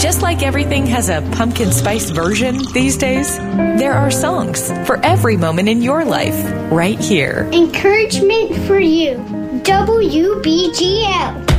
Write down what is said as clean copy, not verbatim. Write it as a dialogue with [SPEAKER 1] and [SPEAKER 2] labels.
[SPEAKER 1] Just like everything has a pumpkin spice version these days, there are songs for every moment in your life right here.
[SPEAKER 2] Encouragement for you. WBGL.